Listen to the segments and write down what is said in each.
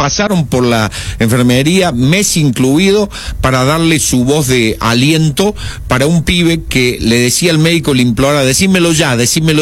pasaron por la enfermería, Messi incluido, para darle su voz de aliento para un pibe que le decía al médico, le implora, decímelo ya,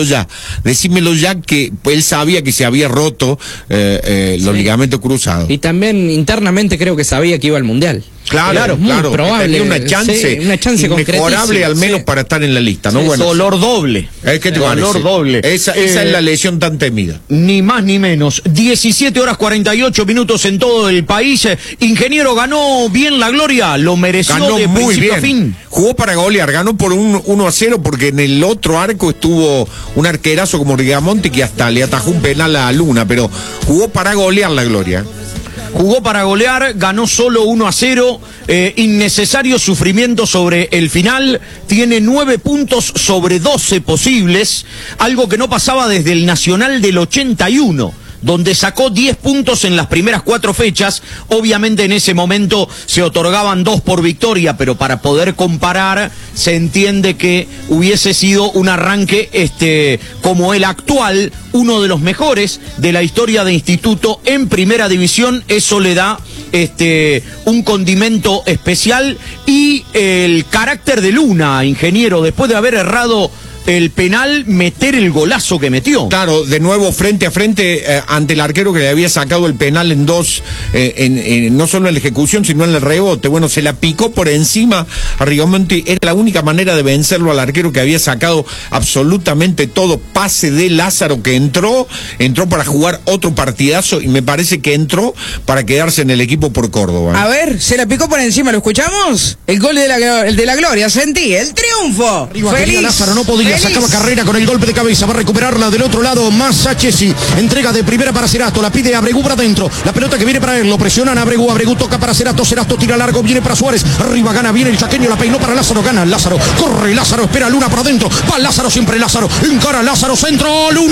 que él sabía que se había roto los ligamentos cruzados. Y también internamente creo que sabía que iba al Mundial. Claro, muy probable. Tenía una chance inmejorable al menos para estar en la lista, ¿no? Bueno, dolor doble. ¿Qué te parece? Dolor doble. Esa es la lesión tan temida. Ni más ni menos. 17 horas 48 minutos en todo el país. Ingeniero, ganó bien la Gloria, lo mereció, ganó de muy principio bien. a fin. Jugó para golear, ganó por 1-0 porque en el otro arco estuvo un arquerazo como Rigamonti que hasta le atajó un penal a Luna, pero jugó para golear la Gloria. Jugó para golear, ganó solo 1-0, innecesario sufrimiento sobre el final, tiene 9 puntos sobre 12 posibles, algo que no pasaba desde el Nacional del 81. Donde sacó 10 puntos en las primeras 4 fechas. Obviamente en ese momento se otorgaban 2 por victoria, pero para poder comparar se entiende que hubiese sido un arranque como el actual, uno de los mejores de la historia de Instituto en primera división. Eso le da un condimento especial y el carácter de Luna, ingeniero, después de haber errado el penal, meter el golazo que metió. Claro, de nuevo frente a frente ante el arquero que le había sacado el penal en dos, no solo en la ejecución, sino en el rebote. Bueno, se la picó por encima a Rigamonti. Era la única manera de vencerlo al arquero que había sacado absolutamente todo. Pase de Lázaro que entró para jugar otro partidazo y me parece que entró para quedarse en el equipo por Córdoba. A ver, se la picó por encima, ¿lo escuchamos? El gol el de la Gloria, sentí, el triunfo. Arriba, feliz. Lázaro no podía, sacaba carrera con el golpe de cabeza, va a recuperarla del otro lado, Massa Chesi, entrega de primera para Cerasto, la pide a Abregu para adentro, la pelota que viene para él, lo presionan a Abregu toca para Cerasto tira largo, viene para Suárez, arriba gana, viene el chaqueño, la peinó para Lázaro, gana Lázaro, corre Lázaro, espera Luna por adentro, va Lázaro, siempre Lázaro, encara Lázaro, centro, Luna.